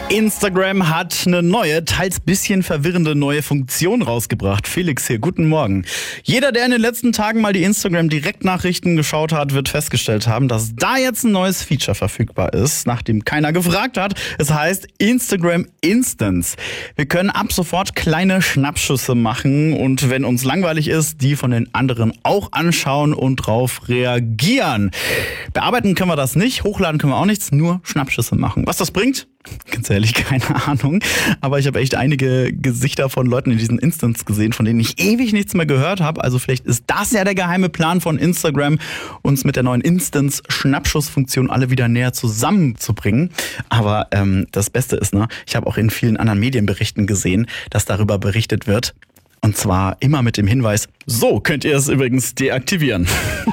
Instagram hat eine neue, teils bisschen verwirrende neue Funktion rausgebracht. Felix hier, guten Morgen. Jeder, der in den letzten Tagen mal die Instagram-Direktnachrichten geschaut hat, wird festgestellt haben, dass da jetzt ein neues Feature verfügbar ist, nachdem keiner gefragt hat. Es heißt Instagram Instants. Wir können ab sofort kleine Schnappschüsse machen und wenn uns langweilig ist, die von den anderen auch anschauen und drauf reagieren. Bearbeiten können wir das nicht, hochladen können wir auch nichts, nur Schnappschüsse machen. Was das bringt? Ganz ehrlich, keine Ahnung. Aber ich habe echt einige Gesichter von Leuten in diesen Instants gesehen, von denen ich ewig nichts mehr gehört habe. Also vielleicht ist das ja der geheime Plan von Instagram, uns mit der neuen Instants-Schnappschussfunktion alle wieder näher zusammenzubringen. Aber das Beste ist, ich habe auch in vielen anderen Medienberichten gesehen, dass darüber berichtet wird. Und zwar immer mit dem Hinweis, so könnt ihr es übrigens deaktivieren.